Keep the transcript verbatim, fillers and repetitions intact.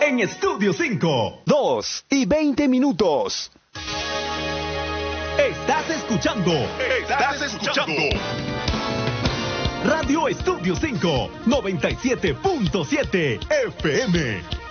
en Estudio cinco. dos y veinte minutos. Estás escuchando. Estás escuchando. Radio Estudio cinco, noventa y siete punto siete F M.